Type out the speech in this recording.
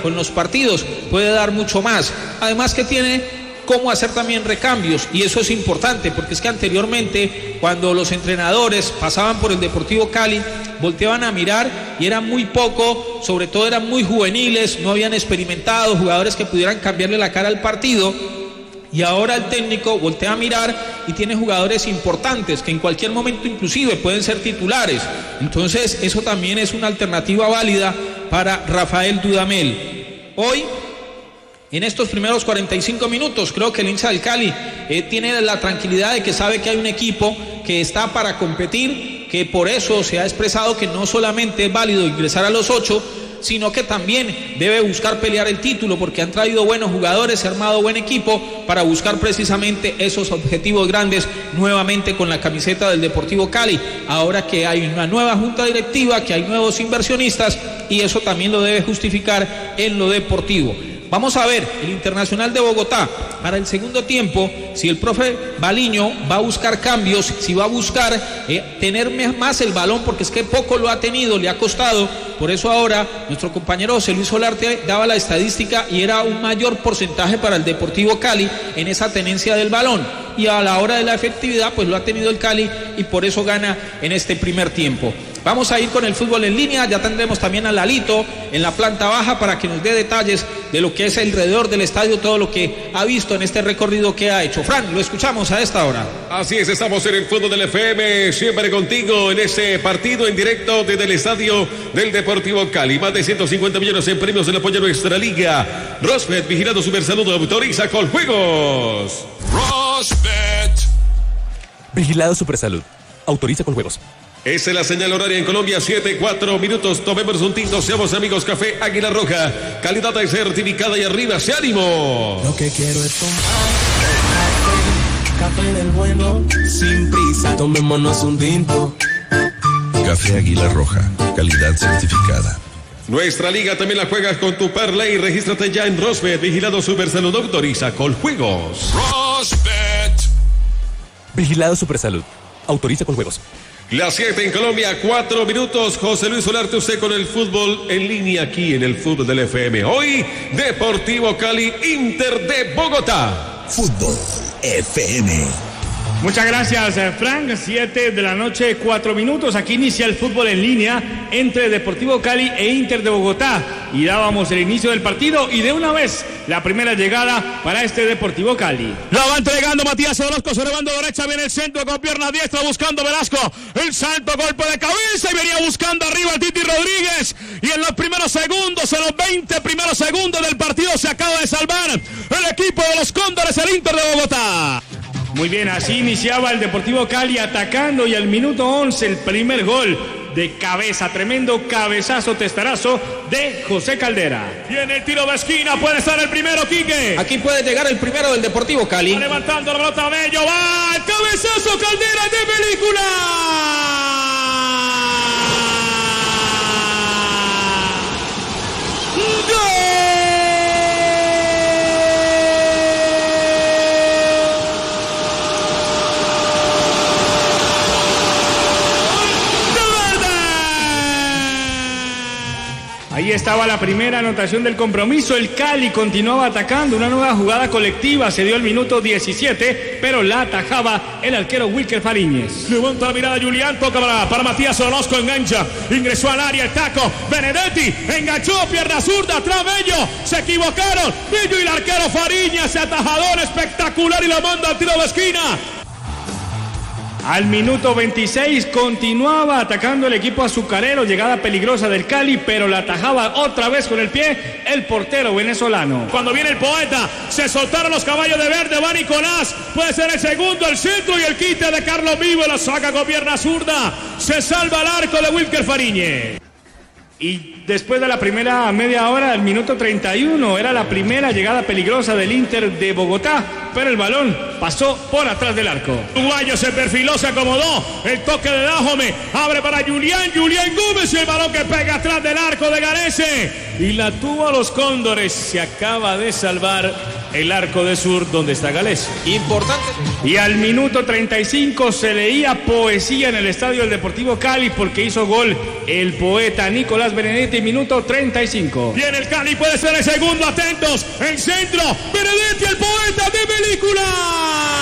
con los partidos, puede dar mucho más. Además que tiene cómo hacer también recambios, y eso es importante, porque es que anteriormente, cuando los entrenadores pasaban por el Deportivo Cali, volteaban a mirar y eran muy poco, sobre todo eran muy juveniles, no habían experimentado jugadores que pudieran cambiarle la cara al partido. Y ahora el técnico voltea a mirar y tiene jugadores importantes que en cualquier momento inclusive pueden ser titulares. Entonces eso también es una alternativa válida para Rafael Dudamel. Hoy, en estos primeros 45 minutos, creo que el hincha del Cali tiene la tranquilidad de que sabe que hay un equipo que está para competir, que por eso se ha expresado que no solamente es válido ingresar a los 8, sino que también debe buscar pelear el título, porque han traído buenos jugadores, se ha armado buen equipo para buscar precisamente esos objetivos grandes nuevamente con la camiseta del Deportivo Cali, ahora que hay una nueva junta directiva, que hay nuevos inversionistas, y eso también lo debe justificar en lo deportivo. Vamos a ver el Internacional de Bogotá para el segundo tiempo, si el profe Baliño va a buscar cambios, si va a buscar tener más el balón, porque es que poco lo ha tenido, le ha costado. Por eso ahora nuestro compañero José Luis Solarte daba la estadística y era un mayor porcentaje para el Deportivo Cali en esa tenencia del balón, y a la hora de la efectividad pues lo ha tenido el Cali, y por eso gana en este primer tiempo. Vamos a ir con el fútbol en línea, ya tendremos también a Lalito en la planta baja para que nos dé detalles de lo que es alrededor del estadio, todo lo que ha visto en este recorrido que ha hecho. Fran, lo escuchamos a esta hora. Así es, estamos en el fútbol del FM, siempre contigo en este partido en directo desde el estadio del Deportivo Cali. Más de 150 millones en premios del apoyo a nuestra liga. Rosbet, vigilando Supersalud, autoriza Coljuegos. Rosbet. Vigilado Supersalud, autoriza Coljuegos. Esa es la señal horaria en Colombia, 7:04 minutos. Tomemos un tinto, seamos amigos. Café Águila Roja, calidad certificada, y arriba ese ánimo. Lo que quiero es tomar café del bueno, sin prisa, tomémonos un tinto. Café Águila Roja, calidad certificada. Nuestra liga también la juegas con tu Parlay. Regístrate ya en Rosbet, vigilado Supersalud, autoriza Coljuegos. Rosbet. Vigilado Supersalud, autoriza Coljuegos. Las 7 en Colombia, 4 minutos. José Luis Solarte, usted con el fútbol en línea aquí en el fútbol del FM. Hoy, Deportivo Cali, Inter de Bogotá. Fútbol FM. Muchas gracias, Frank. 7 de la noche, 4 minutos. Aquí inicia el fútbol en línea entre Deportivo Cali e Inter de Bogotá. Y dábamos el inicio del partido y de una vez la primera llegada para este Deportivo Cali. La va entregando Matías Orozco sobre banda derecha, viene el centro con pierna diestra buscando Velasco. El salto, golpe de cabeza y venía buscando arriba el Titi Rodríguez. Y en los primeros segundos, en los 20 primeros segundos del partido se acaba de salvar el equipo de los Cóndores, el Inter de Bogotá. Muy bien, así iniciaba el Deportivo Cali atacando, y al minuto 11 el primer gol de cabeza, tremendo cabezazo, testarazo de José Caldera. Viene el tiro de esquina, puede estar el primero, Quique. Aquí puede llegar el primero del Deportivo Cali. Va levantando la pelota Bello, va el cabezazo, Caldera de película. Ahí estaba la primera anotación del compromiso. El Cali continuaba atacando. Una nueva jugada colectiva se dio al minuto 17, pero la atajaba el arquero Wilker Fariñez. Levanta la mirada Julián, toca para Matías Orozco, engancha, ingresó al área, el taco, Benedetti, enganchó, pierna zurda, atrás Bello, se equivocaron, Bello y el arquero Fariñez, atajador espectacular, y la manda al tiro de esquina. Al minuto 26 continuaba atacando el equipo azucarero, llegada peligrosa del Cali, pero la atajaba otra vez con el pie el portero venezolano. Cuando viene el poeta, se soltaron los caballos de verde, va Nicolás, puede ser el segundo, el centro y el quite de Carlos Vivo, la saca con pierna zurda, se salva el arco de Wilker Fariñez. Y después de la primera media hora, al minuto 31, era la primera llegada peligrosa del Inter de Bogotá, pero el balón pasó por atrás del arco. Uruguayo se perfiló, se acomodó, el toque de Dajome, abre para Julián Gómez, y el balón que pega atrás del arco de Garese. Y la tuvo a los Cóndores, se acaba de salvar el arco de sur donde está Gales. Importante. Y al minuto 35 se leía poesía en el estadio del Deportivo Cali porque hizo gol el poeta Nicolás Benedetti, minuto 35. Viene el Cali, puede ser el segundo, atentos, el centro, Benedetti, el poeta,